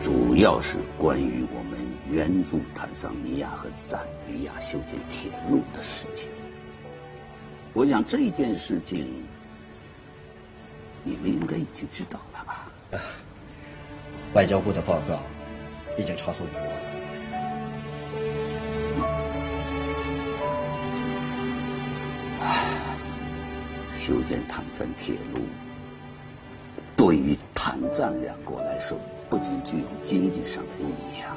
主要是关于我们援助坦桑尼亚和赞比亚修建铁路的事情。我想这件事情，你们应该已经知道了吧？ 外交部的报告已经抄送给我了。 修建坦赞铁路，对于坦赞两国来说，不仅具有经济上的意义啊，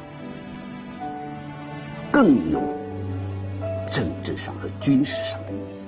更有政治上和军事上的意义。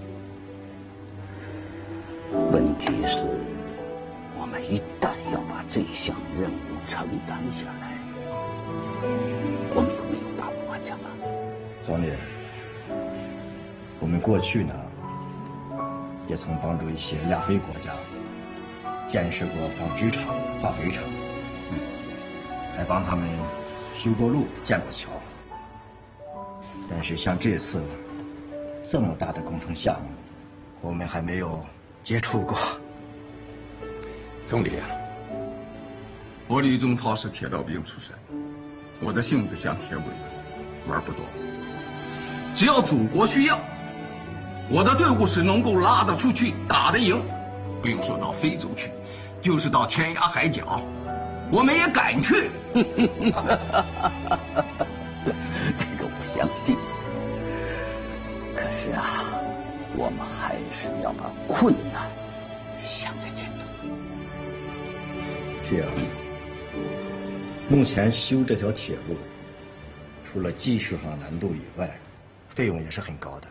问题是，我们一旦要把这项任务承担下来，我们有没有把握完成啊？ 总理，我们过去呢，也曾帮助一些亚非国家建设过纺织厂、化肥厂，还帮他们修过路、建过桥。但是像这次这么大的工程项目，我们还没有接触过。 总理啊，我李宗涛是铁道兵出身，我的性子像铁轨的，玩不多。只要祖国需要，我的队伍是能够拉得出去、打得赢。不用说到非洲去，就是到天涯海角，我们也敢去。 这个我相信。可是啊，我们还是要把困难想在前头。 是啊，目前修这条铁路，除了技术上难度以外，费用也是很高的。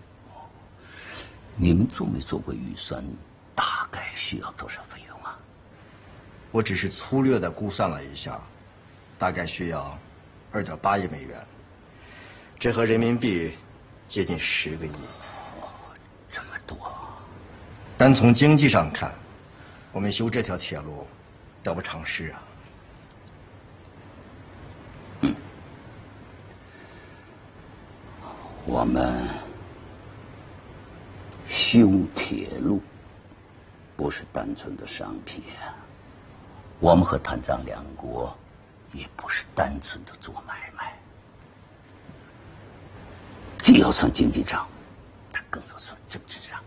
你们做没做过预算？大概需要多少费用啊？ 我只是粗略地估算了一下，大概需要2.8亿美元，这合人民币接近10个亿。 哦，这么多！ 单从经济上看，我们修这条铁路得不偿失啊。 我们修铁路不是单纯的商品，我们和坦藏两国也不是单纯的做买卖，既要算经济账，它更要算政治账。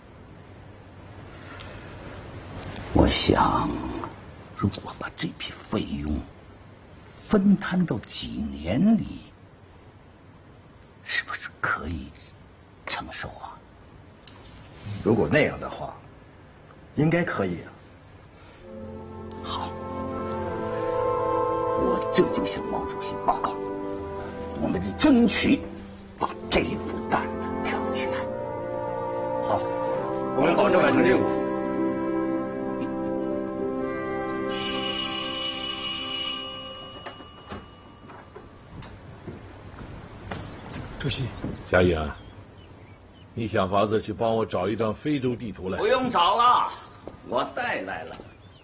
我想，如果把这笔费用分摊到几年里，是不是可以承受啊？ 如果那样的话，应该可以啊。 好，我这就向毛主席报告，我们争取把这副担子挑起来。 好，我们保证完成任务。 主席， 夏颖，你想法子去帮我找一张非洲地图来。 不用找了，我带来了。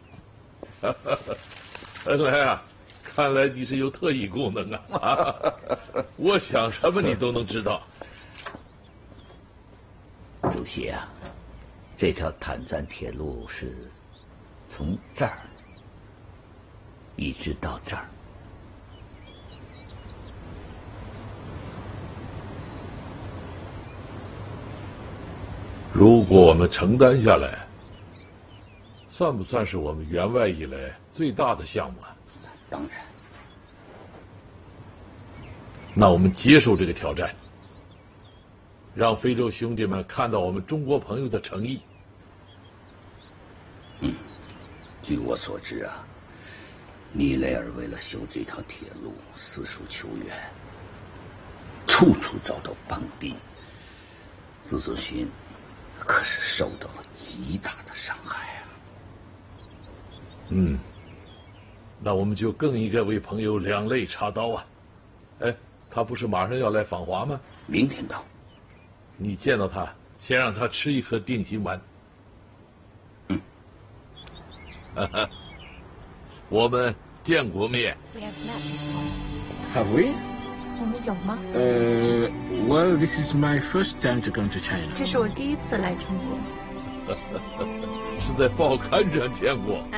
恩来啊，看来你是有特异功能啊！我想什么你都能知道。 主席啊，这条坦赞铁路是从这儿一直到这儿。 如果我们承担下来，算不算是我们援外以来最大的项目啊？ 当然。 那我们接受这个挑战，让非洲兄弟们看到我们中国朋友的诚意。 据我所知啊，尼雷尔为了修这条铁路四处求援，处处遭到帮逼，自尊心可是受到了极大的伤害啊。 那我们就更应该为朋友两肋插刀啊！哎，他不是马上要来访华吗？ 明天到。 你见到他，先让他吃一颗定心丸。我们见过面。 Have we? 我们有吗？ Well, this is my first time to come to China. 这是我第一次来中国。 是在报刊上见过。